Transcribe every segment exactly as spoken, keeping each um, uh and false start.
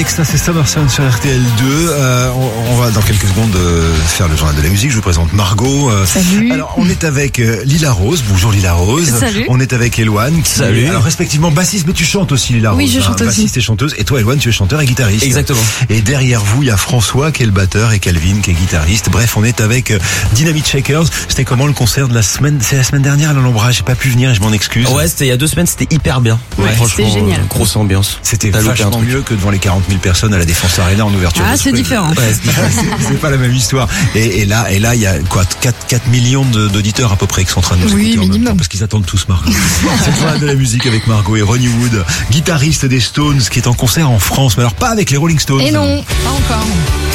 Texas et Summer Sun sur R T L deux. Euh, on, on va dans quelques secondes euh, faire le journal de la musique. Je vous présente Margot. Euh, Salut. Alors, on est avec euh, Lila Rose. Bonjour Lila Rose. Salut. On est avec Eloane. Qui, Salut. Alors, respectivement, bassiste, mais tu chantes aussi Lila Rose. Oui, je hein, chante aussi. Bassiste et chanteuse. Et toi, Eloane, tu es chanteur et guitariste. Exactement. Et derrière vous, il y a François qui est le batteur et Calvin qui est guitariste. Bref, on est avec euh, Dynamite Shakers. C'était comment le concert de la semaine? C'est la semaine dernière à l'Alhambra. J'ai pas pu venir et je m'en excuse. Ouais, c'était il y a deux semaines, c'était hyper bien. Ouais, franchement, c'était génial. euh, grosse ambiance. C'était T'as loupé un vachement truc. mieux que devant les quarante mille personnes à la Défense Arena en ouverture. Ah, de c'est spring. différent. Ouais, c'est différent. C'est c'est pas la même histoire. Et, et là, et là, il y a quoi, quatre millions de- d'auditeurs à peu près qui sont en train de nous Oui, écouter en même minimum. temps, parce qu'ils attendent tous Margot. C'est le journal de la musique avec Margot et Ronnie Wood, guitariste des Stones, qui est en concert en France, mais alors pas avec les Rolling Stones. Et non, pas encore.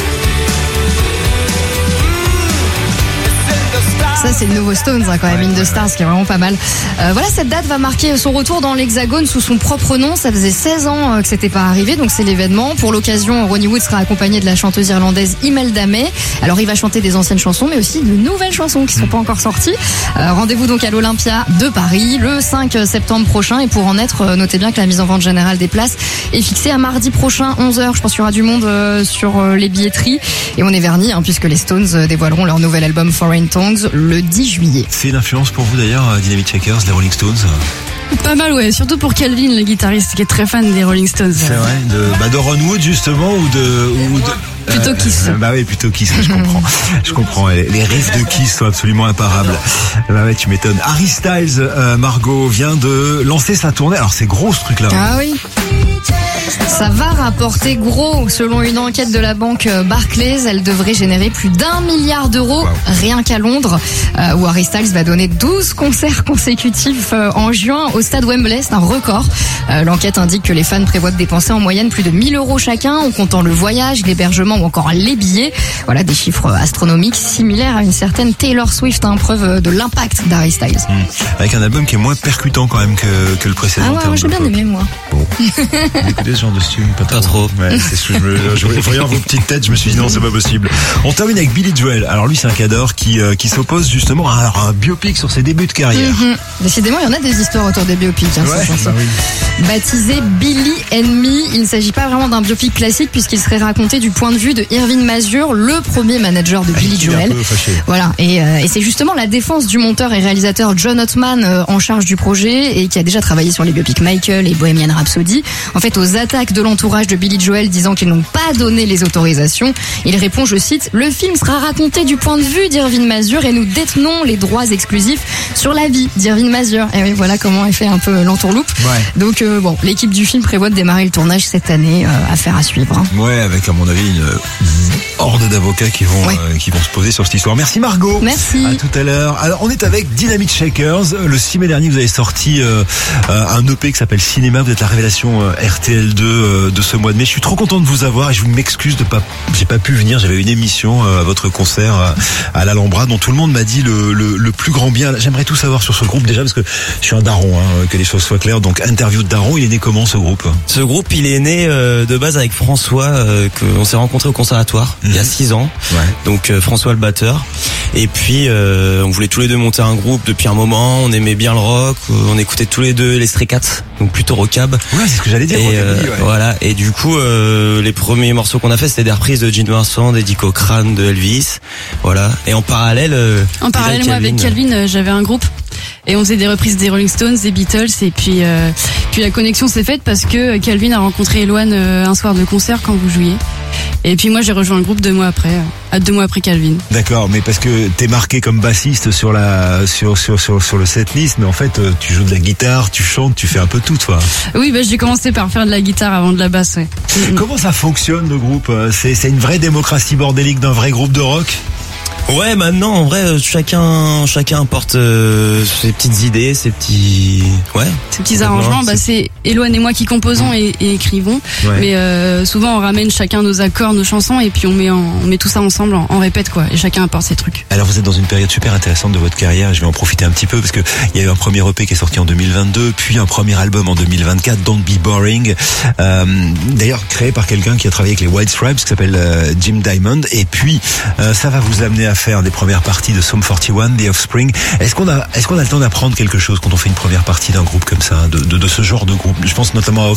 Ça, c'est le nouveau Stones, hein, quand même, In the Stars, qui est vraiment pas mal. Euh, voilà, cette date va marquer son retour dans l'Hexagone sous son propre nom. Ça faisait seize ans euh, que c'était pas arrivé, donc c'est l'événement. Pour l'occasion, Ronnie Wood sera accompagné de la chanteuse irlandaise Imelda May. Alors, il va chanter des anciennes chansons, mais aussi de nouvelles chansons qui sont pas encore sorties. Euh, rendez-vous donc à l'Olympia de Paris le cinq septembre prochain. Et pour en être, euh, notez bien que la mise en vente générale des places est fixée à mardi prochain, onze heures. Je pense qu'il y aura du monde euh, sur euh, les billetteries. Et on est vernis, hein, puisque les Stones euh, dévoileront leur nouvel album Foreign Tongues le dix juillet. C'est une influence pour vous d'ailleurs, Dynamite Shakers, les Rolling Stones? Pas mal, ouais. Surtout pour Calvin, le guitariste, qui est très fan des Rolling Stones. C'est vrai, de, bah de Ron Wood justement, ou de... Ou de Plutôt Kiss. Euh, bah oui, plutôt Kiss, je comprends. Je comprends. Les, les riffs de Kiss sont absolument imparables. Bah ouais, tu m'étonnes. Harry Styles, euh, Margot, vient de lancer sa tournée. Alors c'est gros ce truc-là. Ah oui. Ça va rapporter gros. Selon une enquête de la banque Barclays, elle devrait générer plus d'un milliard d'euros Wow. rien qu'à Londres, euh, où Harry Styles va donner douze concerts consécutifs euh, en juin au stade Wembley. C'est un record. Euh, l'enquête indique que les fans prévoient de dépenser en moyenne plus de mille euros chacun, en comptant le voyage, l'hébergement ou encore les billets. Voilà des chiffres astronomiques similaires à une certaine Taylor Swift, hein, preuve de l'impact d'Harry Styles. Mmh. Avec un album qui est moins percutant quand même que, que le précédent. Ah en ouais, termes moi j'ai de bien pop. aimé moi. Bon. Vous écoutez ce genre de style? Pas, Pas trop. Ouais, c'est ce que je me, je, voyant vos petites têtes, je me suis dit non, c'est pas possible. On termine avec Billy Joel. Alors lui, c'est un cador qui, euh, qui s'oppose justement à un biopic sur ses débuts de carrière. Mhm. Décidément, il y en a des histoires autour des biopics. Hein, Ouais, c'est censé. bah oui. Baptisé Billy and Me, il ne s'agit pas vraiment d'un biopic classique puisqu'il serait raconté du point de vue de Irving Mazur, le premier manager de Billy Il est un Joel. peu fâché. Voilà, et, euh, et c'est justement la défense du monteur et réalisateur John Ottman euh, en charge du projet et qui a déjà travaillé sur les biopics Michael et Bohemian Rhapsody. En fait, aux attaques de l'entourage de Billy Joel disant qu'ils n'ont pas donné les autorisations, il répond, je cite, « Le film sera raconté du point de vue d'Irving Mazur et nous détenons les droits exclusifs sur la vie d'Irving Mazur. » Et oui, voilà comment est fait un peu l'entourloupe. Ouais. Donc euh, bon, l'équipe du film prévoit de démarrer le tournage cette année, euh, affaire à suivre. Hein. Ouais, avec à mon avis une euh, horde d'avocats qui vont Ouais. euh, qui vont se poser sur cette histoire. Merci Margot. Merci. À tout à l'heure. Alors on est avec Dynamite Shakers. Le six mai dernier, vous avez sorti euh, euh, un E P qui s'appelle Cinéma. Vous êtes la révélation euh, R T L deux euh, de ce mois de mai. Je suis trop content de vous avoir et je m'excuse de pas, j'ai pas pu venir. J'avais une émission euh, à votre concert euh, à l'Alhambra dont tout le monde m'a dit le, le, le plus grand bien. J'aimerais tout savoir sur ce groupe déjà parce que je suis un daron, hein, que les choses soient claires. Donc interview de daron. Il est né comment ce groupe? Ce groupe, il est né euh, de base avec François, euh, qu'on s'est rencontré au conservatoire il y a six ans. Ouais. Donc euh, François le batteur. Et puis euh, on voulait tous les deux monter un groupe depuis un moment. On aimait bien le rock. euh, On écoutait tous les deux les Stray Cats, donc plutôt rockab. Ouais, c'est ce que j'allais dire. Et Rockabilly, euh, ouais. voilà. Et du coup, euh, les premiers morceaux qu'on a fait, c'était des reprises de Jim Vincent, d'Eddie Cochrane, de Elvis. Voilà. Et en parallèle, euh, En parallèle, moi, avec Calvin, euh, j'avais un groupe. Et on faisait des reprises des Rolling Stones, des Beatles. Et puis, euh, puis la connexion s'est faite parce que Calvin a rencontré Eloane euh, un soir de concert quand vous jouiez. Et puis moi, j'ai rejoint le groupe deux mois après, à deux mois après Calvin. D'accord, mais parce que t'es marqué comme bassiste sur la sur sur sur sur le setlist, mais en fait euh, tu joues de la guitare, tu chantes, tu fais un peu tout, toi. Oui, bah, j'ai commencé par faire de la guitare avant de la basse, ouais. Mm, mm. Comment ça fonctionne le groupe? C'est c'est une vraie démocratie bordélique d'un vrai groupe de rock? Ouais, maintenant, en vrai, euh, chacun, chacun apporte euh, ses petites idées, ses petits, ouais. Ces petits arrangements, bah, c'est Eloane et moi qui composons et, et écrivons. Ouais. Mais euh, souvent, on ramène chacun nos accords, nos chansons, et puis on met, en, on met tout ça ensemble, en, en répète, quoi. Et chacun apporte ses trucs. Alors vous êtes dans une période super intéressante de votre carrière, je vais en profiter un petit peu parce que il y a eu un premier E P qui est sorti en deux mille vingt-deux, puis un premier album en deux mille vingt-quatre, Don't Be Boring, euh, d'ailleurs créé par quelqu'un qui a travaillé avec les White Stripes, qui s'appelle euh, Jim Diamond, et puis euh, ça va vous amener à faire des premières parties de Sum quarante et un, The Offspring. Est-ce qu'on a, est-ce qu'on a le temps d'apprendre quelque chose quand on fait une première partie d'un groupe comme ça, de, de, de ce genre de groupe? Je pense notamment à